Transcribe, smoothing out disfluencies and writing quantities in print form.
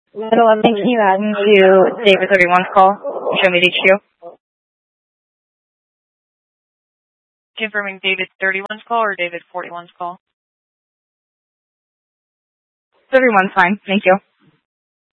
Little Link, can you add me to David 31's call? Show me the HQ. Confirming David 31's call or David 41's call? 31's fine, thank you.